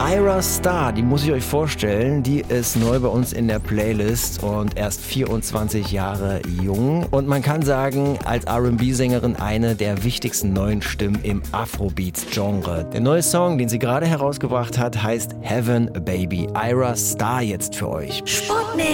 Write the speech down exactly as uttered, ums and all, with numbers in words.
Ira Starr, die muss ich euch vorstellen, die ist neu bei uns in der Playlist und erst vierundzwanzig Jahre jung. Und man kann sagen, als R and B-Sängerin eine der wichtigsten neuen Stimmen im Afrobeats-Genre. Der neue Song, den sie gerade herausgebracht hat, heißt Heaven Baby. Ira Starr jetzt für euch. Sputnik.